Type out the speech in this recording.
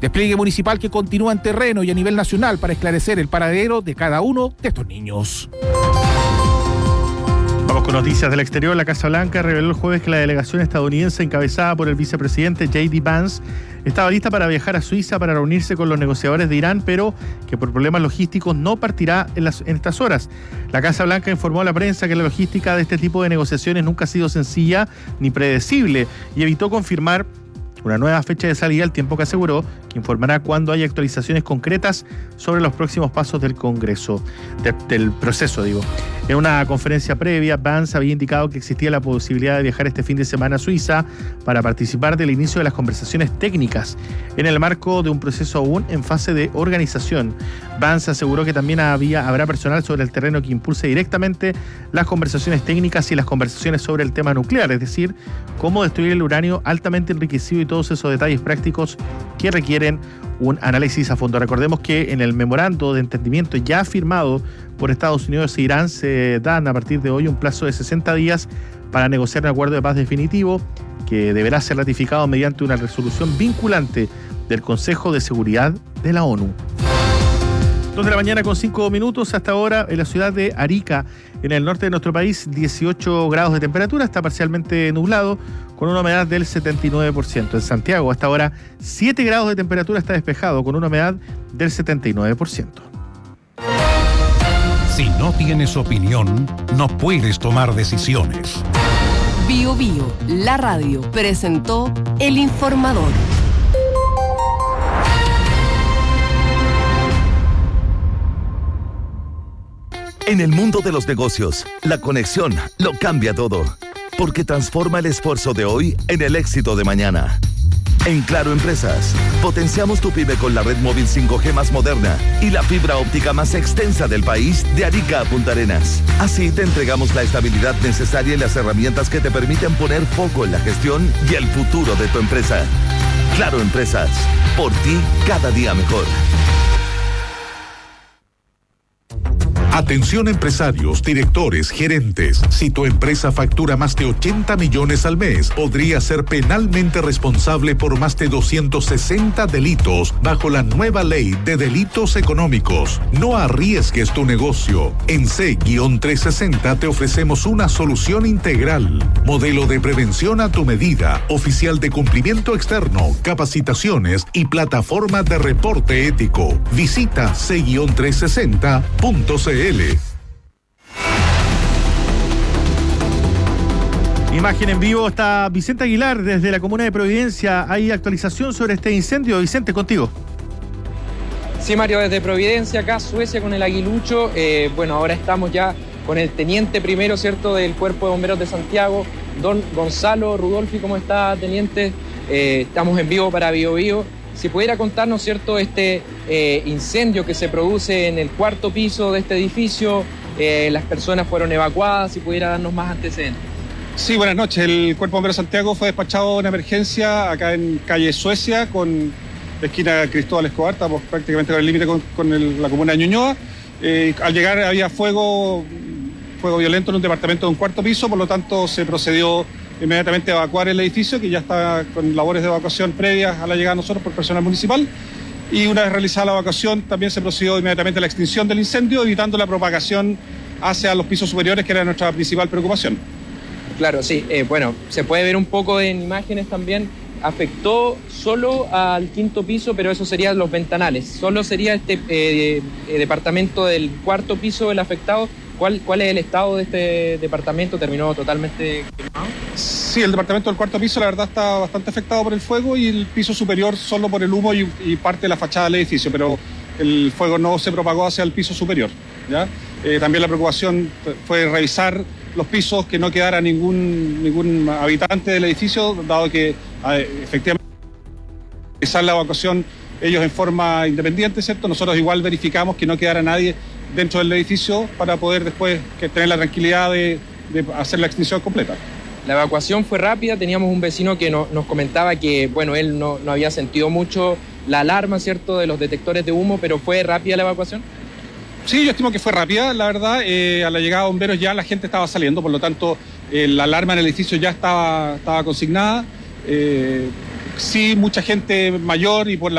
Despliegue municipal que continúa en terreno y a nivel nacional para esclarecer el paradero de cada uno de estos niños. Vamos con noticias del exterior. La Casa Blanca reveló el jueves que la delegación estadounidense encabezada por el vicepresidente J.D. Vance estaba lista para viajar a Suiza para reunirse con los negociadores de Irán, pero que por problemas logísticos no partirá en estas horas. La Casa Blanca informó a la prensa que la logística de este tipo de negociaciones nunca ha sido sencilla ni predecible y evitó confirmar una nueva fecha de salida, al tiempo que aseguró que informará cuando haya actualizaciones concretas sobre los próximos pasos del Congreso, del proceso. En una conferencia previa, Vance había indicado que existía la posibilidad de viajar este fin de semana a Suiza para participar del inicio de las conversaciones técnicas, en el marco de un proceso aún en fase de organización. Vance aseguró que también habrá personal sobre el terreno que impulse directamente las conversaciones técnicas y las conversaciones sobre el tema nuclear, es decir, cómo destruir el uranio altamente enriquecido y todos esos detalles prácticos que requieren un análisis a fondo. Recordemos que en el memorando de entendimiento ya firmado por Estados Unidos e Irán se dan a partir de hoy un plazo de 60 días para negociar un acuerdo de paz definitivo que deberá ser ratificado mediante una resolución vinculante del Consejo de Seguridad de la ONU. 2 de la mañana con 5 minutos. Hasta ahora en la ciudad de Arica, en el norte de nuestro país, 18 grados de temperatura, está parcialmente nublado con una humedad del 79%. En Santiago hasta ahora 7 grados de temperatura, está despejado con una humedad del 79%. Si no tienes opinión, no puedes tomar decisiones. Bio Bio, la radio, presentó El Informador. En el mundo de los negocios, la conexión lo cambia todo, porque transforma el esfuerzo de hoy en el éxito de mañana. En Claro Empresas, potenciamos tu pyme con la red móvil 5G más moderna y la fibra óptica más extensa del país, de Arica a Punta Arenas. Así te entregamos la estabilidad necesaria y las herramientas que te permiten poner foco en la gestión y el futuro de tu empresa. Claro Empresas, por ti cada día mejor. Atención empresarios, directores, gerentes. Si tu empresa factura más de 80 millones al mes, podría ser penalmente responsable por más de 260 delitos bajo la nueva ley de delitos económicos. No arriesgues tu negocio. En C-360 te ofrecemos una solución integral. Modelo de prevención a tu medida, oficial de cumplimiento externo, capacitaciones y plataforma de reporte ético. Visita C-360.cl. Imagen en vivo, está Vicente Aguilar desde la comuna de Providencia. Hay actualización sobre este incendio. Vicente, contigo. Sí, Mario, desde Providencia, acá Suecia con el Aguilucho. Ahora estamos ya con el teniente primero, ¿cierto?, del Cuerpo de Bomberos de Santiago, don Gonzalo Rudolfi. ¿Cómo está, teniente? Estamos en vivo para Bio Bio. Si pudiera contarnos, ¿cierto?, este incendio que se produce en el 4º piso de este edificio, las personas fueron evacuadas, si pudiera darnos más antecedentes. Sí, buenas noches. El Cuerpo de Bomberos de Santiago fue despachado en emergencia acá en calle Suecia, con la esquina Cristóbal Escobar, estamos prácticamente con el límite con la comuna de Ñuñoa. Al llegar había fuego violento en un departamento de un 4º piso, por lo tanto se procedió inmediatamente a evacuar el edificio, que ya está con labores de evacuación previas a la llegada de nosotros por personal municipal. Y una vez realizada la evacuación, también se procedió inmediatamente a la extinción del incendio, evitando la propagación hacia los pisos superiores, que era nuestra principal preocupación. Claro, sí. Se puede ver un poco en imágenes también. Afectó solo al 5º piso, pero eso serían los ventanales. Solo sería este departamento del 4º piso el afectado. ¿Cuál es el estado de este departamento? ¿Terminó totalmente quemado? Sí, el departamento del 4º piso la verdad está bastante afectado por el fuego, y el piso superior solo por el humo y parte de la fachada del edificio, pero el fuego no se propagó hacia el piso superior, ¿ya? También la preocupación fue revisar los pisos, que no quedara ningún habitante del edificio, dado que efectivamente realizar la evacuación ellos en forma independiente, ¿cierto? Nosotros igual verificamos que no quedara nadie dentro del edificio para poder después tener la tranquilidad de hacer la extinción completa. La evacuación fue rápida. Teníamos un vecino que nos comentaba que, él no había sentido mucho la alarma, ¿cierto?, de los detectores de humo, pero ¿fue rápida la evacuación? Sí, yo estimo que fue rápida, la verdad. A la llegada de bomberos ya la gente estaba saliendo, por lo tanto la alarma en el edificio ya estaba consignada. Sí, mucha gente mayor y por la